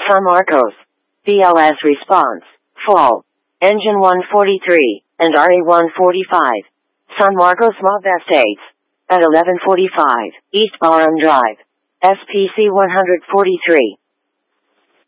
San Marcos. BLS response. Fall. Engine 143 and RE-145. San Marcos Mob Estates. At 11:45 East Barham Drive. SPC 143.